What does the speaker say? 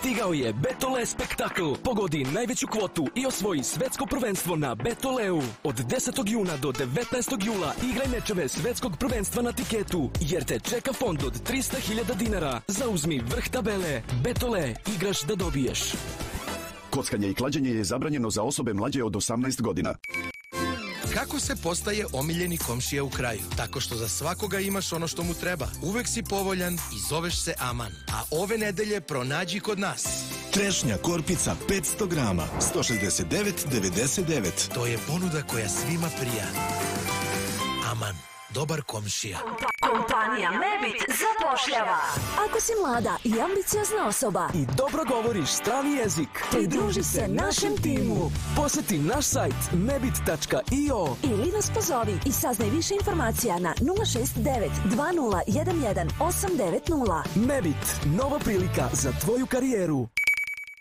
Stigao je Betole spektakl. Pogodi najveću kvotu i osvoji svetsko prvenstvo na Betoleu. Od 10. juna do 19. jula igraj mečeve svetskog prvenstva na tiketu, jer te čeka fond od 300.000 dinara. Zauzmi vrh tabele. Betole, igraš da dobiješ. Kockanje i klađenje je zabranjeno za osobe mlađe od 18 godina. Kako se postaje omiljeni komšija u kraju? Tako što za svakoga imaš ono što mu treba. Uvek si povoljan i zoveš se Aman. A ove nedelje pronađi kod nas. Trešnja korpica 500 grama, 169,99. To je ponuda koja svima prija. Aman, dobar komšija. Kompanija Mebit zapošljava. Ako si mlada i ambiciozna osoba I dobro govoriš strani jezik, pridruži se našem timu poseti naš sajt mebit.io ili nas pozovi i saznaj više informacija na 069 2011 890. Mebit, nova prilika za tvoju karijeru.